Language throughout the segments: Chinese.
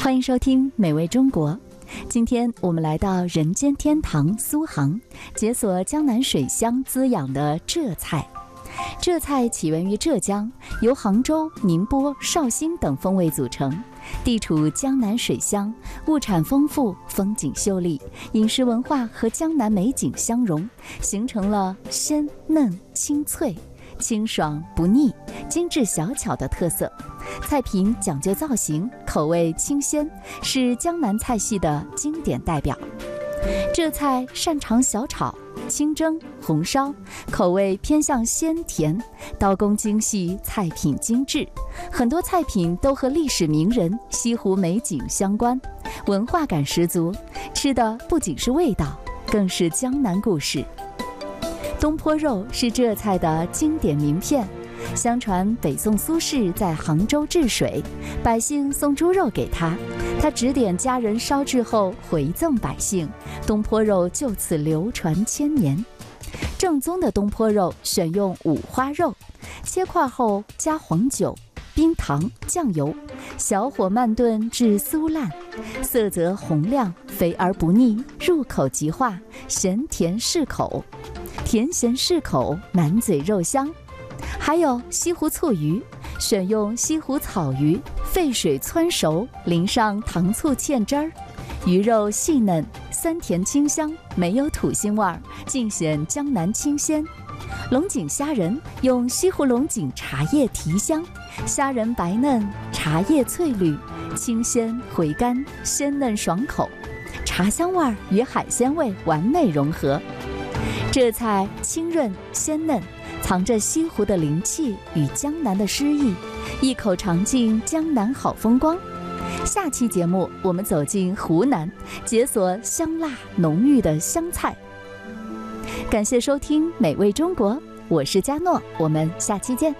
欢迎收听美味中国。今天我们来到人间天堂苏杭，解锁江南水乡滋养的浙菜。浙菜起源于浙江，由杭州、宁波、绍兴等风味组成，地处江南水乡，物产丰富，风景秀丽，饮食文化和江南美景相融，形成了鲜嫩清脆、清爽不腻、精致小巧的特色。菜品讲究造型，口味清鲜，是江南菜系的经典代表。浙菜擅长小炒、清蒸、红烧，口味偏向鲜甜，刀工精细，菜品精致。很多菜品都和历史名人、西湖美景相关，文化感十足。吃的不仅是味道，更是江南故事。东坡肉是浙菜的经典名片。相传北宋苏轼在杭州治水，百姓送猪肉给他，他指点家人烧制后回赠百姓，东坡肉就此流传千年。正宗的东坡肉选用五花肉，切块后加黄酒、冰糖、酱油，小火慢炖至酥烂，色泽红亮，肥而不腻，入口即化，咸甜适口，甜咸适口，满嘴肉香。还有西湖醋鱼，选用西湖草鱼，沸水汆熟，淋上糖醋芡汁儿，鱼肉细嫩，酸甜清香，没有土腥味儿，尽显江南清鲜。龙井虾仁用西湖龙井茶叶提香，虾仁白嫩，茶叶翠绿，清鲜回甘，鲜嫩爽口，茶香味儿与海鲜味完美融合。浙菜清润鲜嫩，藏着西湖的灵气与江南的诗意，一口尝尽江南好风光。下期节目我们走进湖南，解锁香辣浓郁的湘菜。感谢收听美味中国，我是佳诺，我们下期见。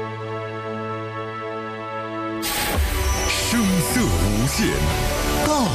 声色无限，大